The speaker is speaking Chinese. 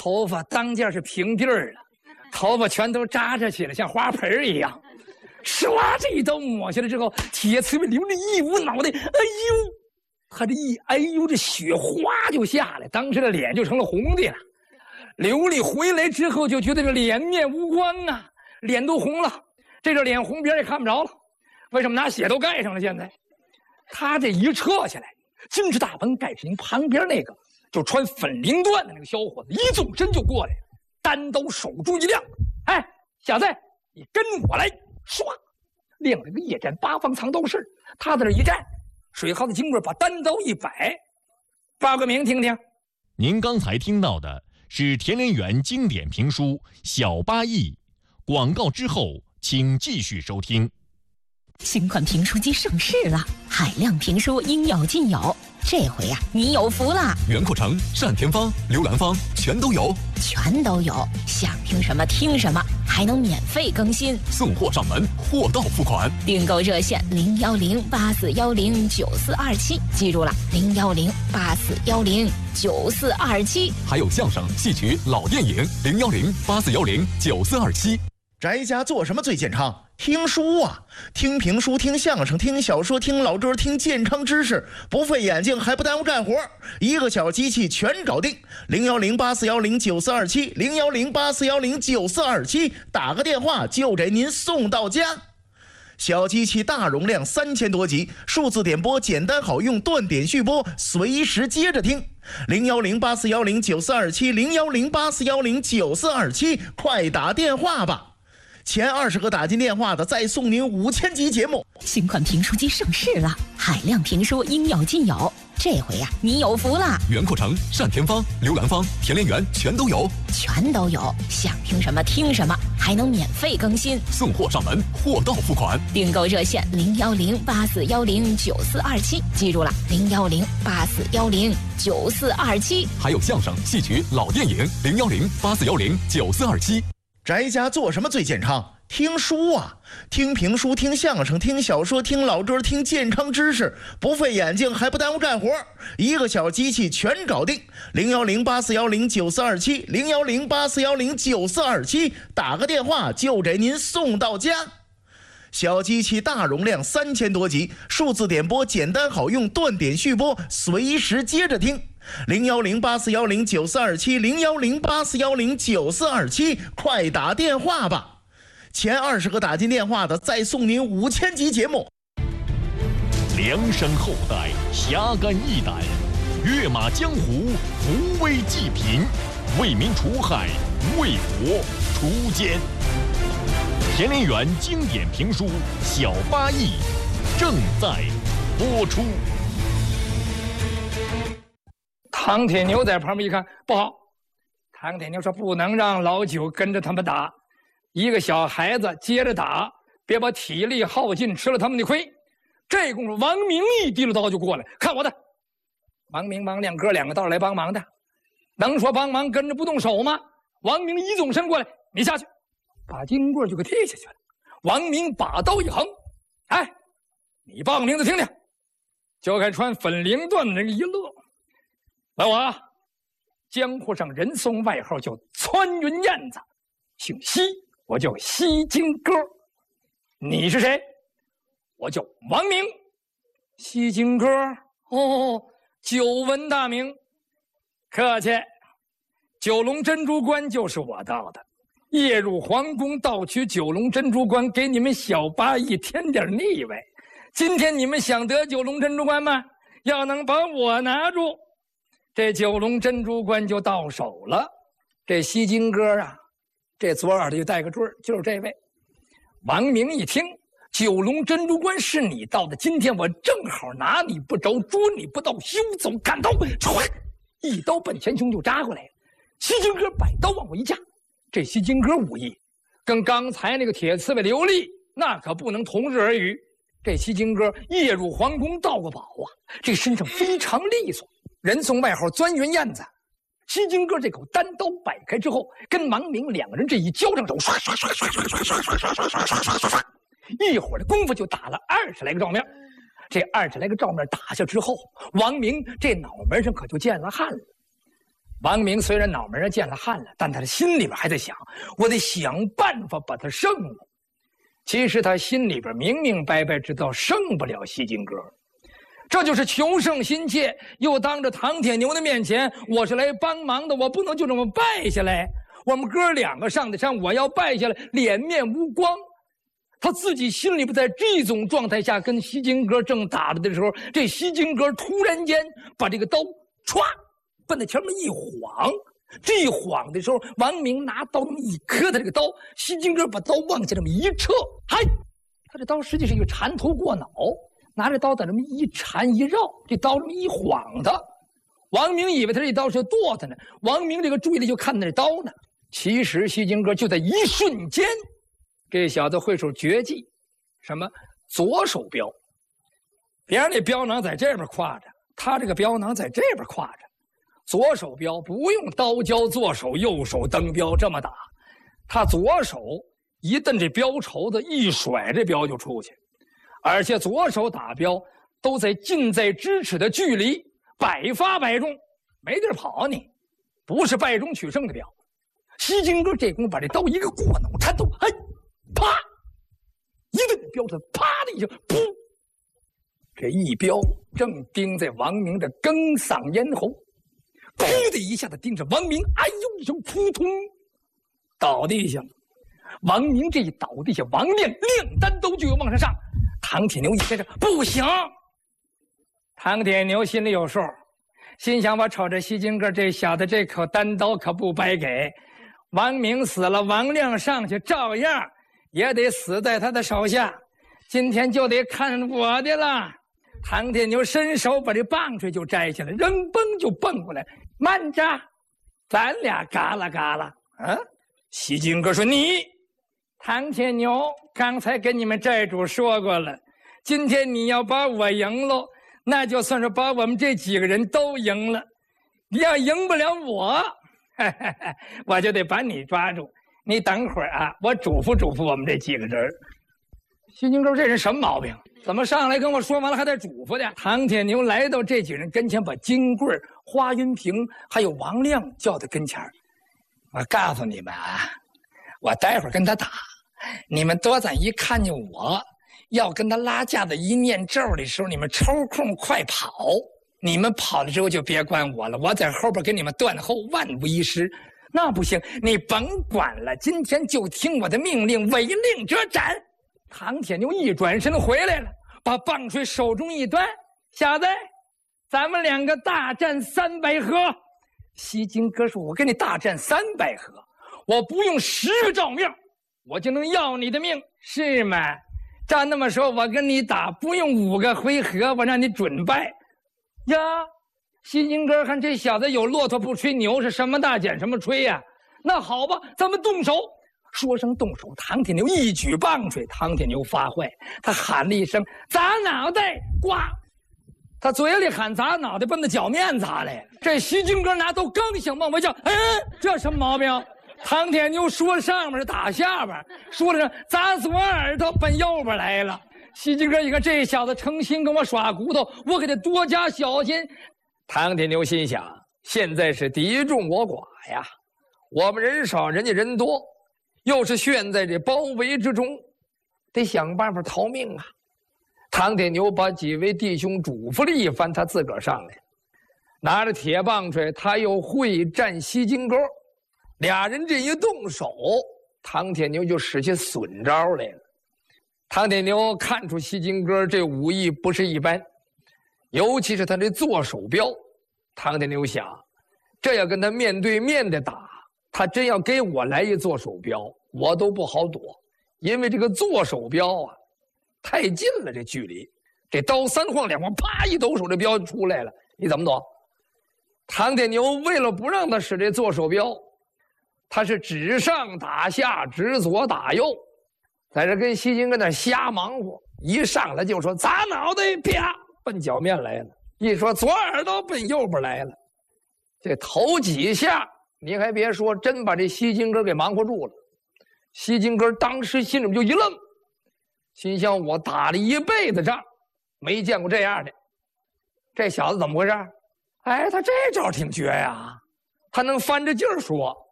头发当间是平地儿了，头发全都扎着起来，像花盆一样。唰，这一刀抹下来之后，铁刺猬流利一捂脑袋，哎呦，他这一哎呦，这血哗就下来，当时的脸就成了红的了。刘丽回来之后就觉得这脸面无光啊，脸都红了，这个脸红别人也看不着了。为什么？拿血都盖上了。现在他这一撤下来，金翅大鹏盖世英旁边那个就穿粉绫缎的那个小伙子一纵身就过来了，单刀手珠一亮，哎，小子，你跟我来！唰，亮了个夜战八方藏刀式。他在这一站，水耗子金棍把单刀一摆，报个名听听。 您刚才听到的是田连元经典评书《小八义》，广告之后请继续收听。 新款评书机上市了，海量评书应有尽有。这回呀，你有福了！ 袁阔成、单田芳、刘兰芳全都有， 全都有，想听什么听什么，还能免费更新， 送货上门，货到付款。 订购热线01084109427，记住了，01084109427。 还有相声、戏曲、老电影01084109427。 宅家做什么最健康？听书啊，听评书，听相声，听小说，听老歌，听健康知识，不费眼睛还不耽误干活，一个小机器全搞定。01084109427 01084109427，打个电话就给您送到家。小机器大容量3000多集，数字点播简单好用，断点续播，随时接着听。01084109427 01084109427，快打电话吧。前20个打进电话的再送您5000集节目。 新款评书机上市了，海量评书应有尽有。这回呀，你有福了！ 袁阔成、单田芳、刘兰芳、田连元全都有， 全都有，想听什么听什么，还能免费更新， 送货上门，货到付款。 订购热线01084109427，记住了，01084109427。 还有相声、戏曲、老电影01084109427。 宅家做什么最健康？听书啊，听评书，听相声，听小说，听老歌，听健康知识，不费眼睛还不耽误干活，一个小机器全搞定。01084109427 01084109427，打个电话就给您送到家。小机器大容量3000多集，数字点播简单好用，断点续播，随时接着听。01084109427 01084109427，快打电话吧。前20个打进电话的再送您5000集节目。 量身厚待，侠肝义胆，跃马江湖，扶危济贫，为民除害，为国除奸。田连元经典评书《小八义》正在播出。 唐铁牛在旁边一看不好，唐铁牛说不能让老九跟着他们打，一个小孩子接着打，别把体力耗尽，吃了他们的亏。这功夫王明一提了刀就过来，看我的。王明、王亮哥两个倒是来帮忙的，能说帮忙跟着不动手吗？王明一纵身过来，你下去，把金棍就给踢下去了。王明把刀一横，哎，你报个名字听听。就该穿粉绫缎的那个一乐，问我啊，江湖上人送外号叫穿云燕子，姓西，我叫西金哥。你是谁？我叫王明。西金哥，哦，久闻大名。客气。九龙珍珠关就是我盗的，夜入皇宫盗取九龙珍珠关，给你们小八义添点腻味。今天你们想得九龙珍珠关吗？要能把我拿住，这九龙珍珠关就到手了。这西金哥啊，这左耳朵就带个坠，就是这位。王明一听，九龙珍珠关是你盗的，今天我正好拿你不着，捉你不到，休走！砍刀，一刀奔前胸就扎过来了。西金哥摆刀往我一架，这西金哥武艺跟刚才那个铁刺猬刘力那可不能同日而语。这西金哥夜入皇宫盗个宝啊，这身上非常利索，人送外号钻云燕子。西金哥这口单刀摆开之后，跟王明两个人这一交上手，唰唰唰唰唰唰唰唰唰唰唰唰唰唰，一会儿的功夫就打了20来个照面。这20来个照面打下之后，王明这脑门上可就见了汗了。 王明虽然脑门上见了汗了，但他的心里边还在想，我得想办法把他胜了。其实他心里边明明白白知道胜不了西金哥，这就是求胜心切，又当着唐铁牛的面前，我是来帮忙的，我不能就这么败下来。我们哥两个上的山，我要败下来，脸面无光。他自己心里边在这种状态下跟西金哥正打着的时候，这西金哥突然间把这个刀歘奔在前面一晃，这一晃的时候，王明拿刀那么一磕他这个刀，西金哥把刀往下这么一撤，嗨，他这刀实际是一个缠头过脑，拿着刀在这么一缠一绕，这刀这么一晃他，王明以为他这刀是剁他呢，王明这个注意力就看那刀呢，其实西金哥就在一瞬间，这小子会手绝技，什么左手镖，别人那镖囊在这边挎着，他这个镖囊在这边挎着。左手镖不用刀交左手，右手蹬镖这么打，他左手一蹬这镖绸子，一甩这镖就出去，而且左手打镖都在近在咫尺的距离，百发百中，没地儿跑你，不是败中取胜的镖。西金哥这功夫把这刀一个过脑缠头，哎，啪，一蹬镖子，啪的一声，噗，这一镖正钉在王明的庚嗓咽喉。噗的一下子盯着王明，哎呦一声，扑通倒地下了。王明这一倒地下，王亮亮单刀就要往上上，唐铁牛一伸手，不行。唐铁牛心里有数，心想我瞅着西金哥这小子这口单刀可不白给，王明死了，王亮上去照样也得死在他的手下，今天就得看我的了。唐铁牛伸手把这棒槌就摘下来，扔嘣就蹦过来，慢着，咱俩嘎啦嘎啦。啊，西金哥说你，唐铁牛刚才跟你们寨主说过了，今天你要把我赢喽，那就算是把我们这几个人都赢了。你要赢不了我，我就得把你抓住。你等会儿啊，我嘱咐嘱咐我们这几个人。西金哥这人什么毛病？怎么上来跟我说完了还得嘱咐的？唐铁牛来到这几人跟前，把金贵、花云平还有王亮叫到跟前。我告诉你们啊，我待会儿跟他打，你们多攒一看见我要跟他拉架子一念咒的时候，你们抽空快跑。你们跑了之后就别管我了，我在后边给你们断后，万无一失。那不行，你甭管了，今天就听我的命令，违令者斩。唐铁牛一转身回来了，把棒槌手中一端，小子，咱们两个大战300合。西金哥说，我跟你大战300合，我不用10个照命，我就能要你的命，是吗？照那么说，我跟你打不用5个回合，我让你准败。呀，西金哥看这小子有骆驼不吹牛，是什么大剪什么吹呀？那好吧，咱们动手。说声动手，唐铁牛一举棒槌，唐铁牛发坏，他喊了一声砸脑袋，呱，他嘴里喊砸脑袋，奔着脚面砸来了。这西金哥拿刀刚想往外叫，这什么毛病？唐铁牛说上面打下边，说了声砸左耳朵，奔右边来了。西金哥一看这小子诚心跟我耍骨头，我给他多加小心。唐铁牛心想，现在是敌众我寡呀，我们人少，人家人多，又是陷在这包围之中，得想办法逃命啊。唐铁牛把几位弟兄嘱咐了一番，他自个儿上来，拿着铁棒槌，他又会战西金钩。俩人这一动手，唐铁牛就使起损招来了。唐铁牛看出西金哥这武艺不是一般，尤其是他这左手镖。唐铁牛想，这要跟他面对面的打，他真要给我来一左手镖，我都不好躲，因为这个左手镖啊太近了，这距离，这刀3晃2晃，啪一抖手，这镖就出来了，你怎么躲？唐铁牛为了不让他使这左手镖，他是指上打下，指左打右，在这跟西金跟那瞎忙活，一上来就说砸脑袋，啪奔脚面来了，一说左耳朵奔右边来了。这头几下你还别说，真把这西金哥给忙活住了。西金哥当时心里就一愣，心想我打了一辈子仗，没见过这样的，这小子怎么回事？哎，他这招挺绝呀， 他能翻着劲儿说。